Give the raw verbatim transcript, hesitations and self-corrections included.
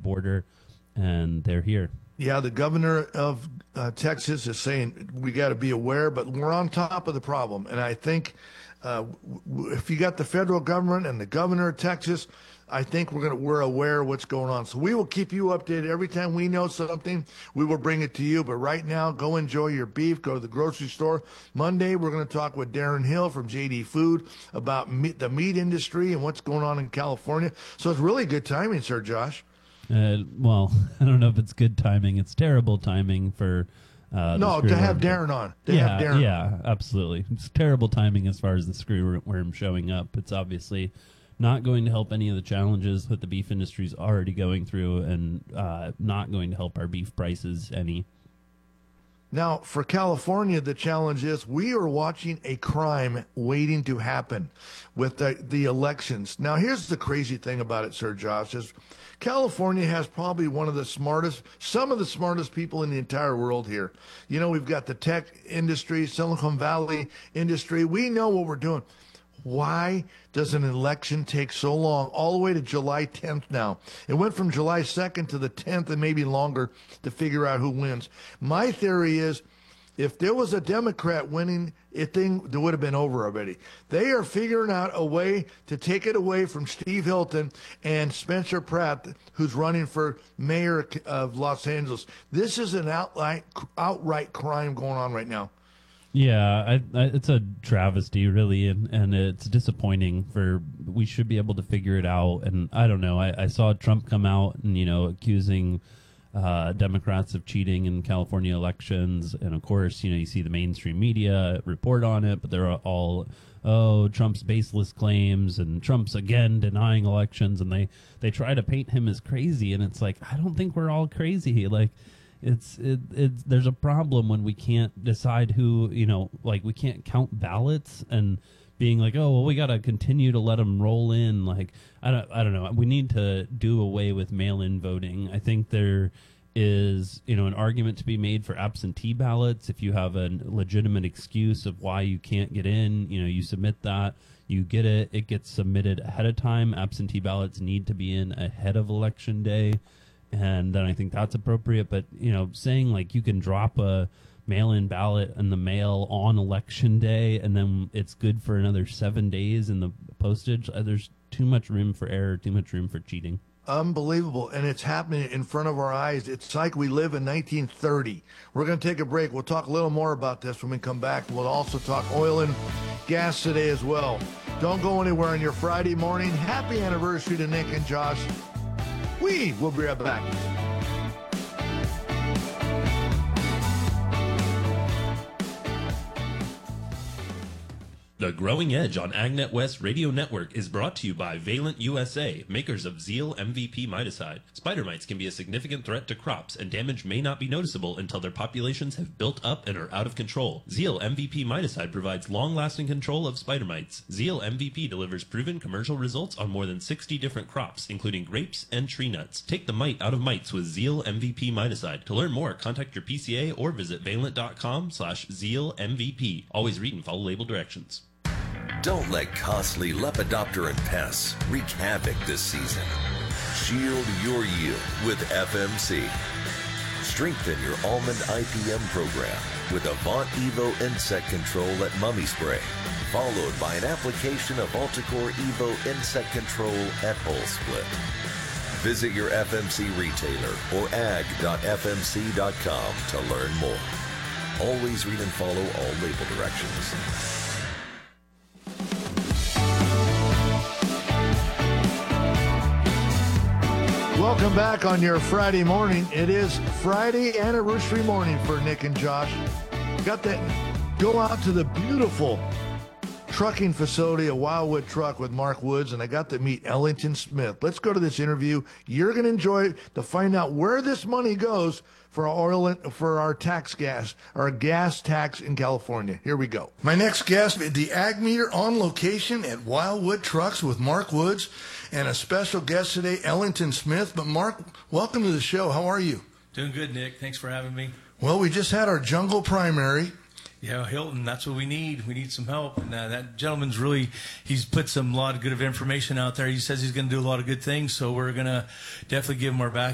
border, and they're here. Yeah, the governor of uh, Texas is saying we got to be aware, but we're on top of the problem. And I think uh, w- if you got the federal government and the governor of Texas, I think we're gonna we're aware of what's going on. So we will keep you updated every time we know something. We will bring it to you. But right now, go enjoy your beef. Go to the grocery store. Monday, we're going to talk with Darren Hill from J D Food about meat, the meat industry and what's going on in California. So it's really good timing, Sir Josh. Uh, well, I don't know if it's good timing. It's terrible timing for. Uh, no, to have Darren on. To yeah, have Darren yeah, on. absolutely. It's terrible timing as far as the screwworm showing up. It's obviously not going to help any of the challenges that the beef industry is already going through, and uh, not going to help our beef prices any. Now, for California, the challenge is we are watching a crime waiting to happen with the, the elections. Now, here's the crazy thing about it, Sir Josh, is California has probably one of the smartest, some of the smartest people in the entire world here. You know, we've got the tech industry, Silicon Valley industry. We know what we're doing. Why does an election take so long, all the way to July tenth now? It went from July second to the tenth and maybe longer to figure out who wins. My theory is if there was a Democrat winning, it thing it would have been over already. They are figuring out a way to take it away from Steve Hilton and Spencer Pratt, who's running for mayor of Los Angeles. This is an outright, outright crime going on right now. Yeah, I, I, it's a travesty, really, and, and it's disappointing. For we should be able to figure it out, and I don't know. I, I saw Trump come out and you know accusing uh, Democrats of cheating in California elections, and of course, you know you see the mainstream media report on it, but they're all oh Trump's baseless claims and Trump's again denying elections, and they they try to paint him as crazy, and it's like I don't think we're all crazy, like. It's it, it's there's a problem when we can't decide who, you know, like we can't count ballots and being like, oh, well, we got to continue to let them roll in. Like, I don't, I don't know. We need to do away with mail-in voting. I think there is, you know, an argument to be made for absentee ballots. If you have a legitimate excuse of why you can't get in, you know, you submit that, you get it, it gets submitted ahead of time. Absentee ballots need to be in ahead of Election Day. And then I think that's appropriate. But, you know, saying like you can drop a mail-in ballot in the mail on Election Day and then it's good for another seven days in the postage, uh, there's too much room for error, too much room for cheating. Unbelievable. And it's happening in front of our eyes. It's like we live in nineteen thirty. We're going to take a break. We'll talk a little more about this when we come back. We'll also talk oil and gas today as well. Don't go anywhere on your Friday morning. Happy anniversary to Nick and Josh. We will be right back. The Growing Edge on AgNet West Radio Network is brought to you by Valent U S A, makers of Zeal M V P miticide. Spider mites can be a significant threat to crops, and damage may not be noticeable until their populations have built up and are out of control. Zeal M V P miticide provides long-lasting control of spider mites. Zeal M V P delivers proven commercial results on more than sixty different crops, including grapes and tree nuts. Take the mite out of mites with Zeal M V P miticide. To learn more, contact your P C A or visit valent.com slash Zeal MVP. Always read and follow label directions. Don't let costly Lepidopteran pests wreak havoc this season. Shield your yield with F M C. Strengthen your almond I P M program with Avant Evo Insect Control at Mummy Spray, followed by an application of Alticore Evo Insect Control at Hull Split. Visit your F M C retailer or ag dot f m c dot com to learn more. Always read and follow all label directions. Welcome back on your Friday morning. It is Friday anniversary morning for Nick and Josh. Got that go out to the beautiful trucking facility, a Wildwood truck with Mark Woods, and I got to meet Ellington Smith. Let's go to this interview. You're going to enjoy it to find out where this money goes for our oil and for our tax gas, our gas tax in California. Here we go. My next guest, the Ag Meter on location at Wildwood Trucks with Mark Woods, and a special guest today, Ellington Smith. But Mark, welcome to the show. How are you? Doing good, Nick. Thanks for having me. Well, we just had our jungle primary. Yeah, Hilton, that's what we need. We need some help. And uh, that gentleman's really, he's put some lot of good of information out there. He says he's going to do a lot of good things, so we're going to definitely give him our back